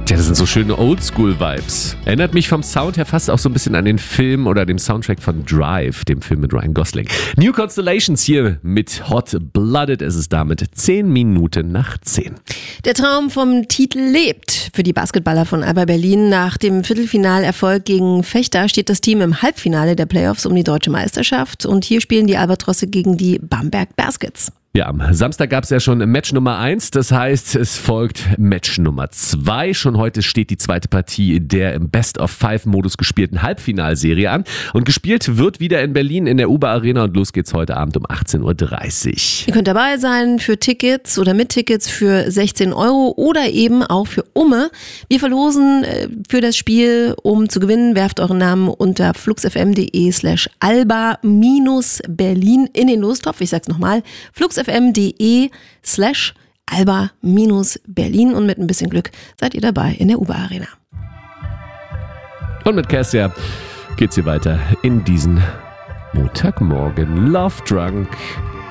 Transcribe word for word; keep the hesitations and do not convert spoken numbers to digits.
Tja, das sind so schöne Oldschool-Vibes. Erinnert mich vom Sound her fast auch so ein bisschen an den Film oder dem Soundtrack von Drive, dem Film mit Ryan Gosling. New Constellations hier mit Hot Blooded. Es ist damit zehn Minuten nach zehn. Der Traum vom Titel lebt für die Basketballer von Alba Berlin. Nach dem Viertelfinalerfolg gegen Vechta steht das Team im Halbfinale der Playoffs um die deutsche Meisterschaft. Und hier spielen die Albatrosse gegen die Bamberg Baskets. Ja, am Samstag gab es ja schon Match Nummer eins, das heißt, es folgt Match Nummer zwei. Schon heute steht die zweite Partie der im Best-of-Five-Modus gespielten Halbfinalserie an. Und gespielt wird wieder in Berlin in der U B A Arena und los geht's heute Abend um achtzehn Uhr dreißig. Ihr könnt dabei sein für Tickets oder mit Tickets für sechzehn Euro oder eben auch für Umme. Wir verlosen für das Spiel, um zu gewinnen, werft euren Namen unter fluxfm.de slash alba minus Berlin in den Lostopf. Ich sag's nochmal, fluxfm.de slash alba minus Berlin und mit ein bisschen Glück seid ihr dabei in der U B A Arena. Und mit Kessia geht's hier weiter in diesen Montagmorgen. Love Drunk.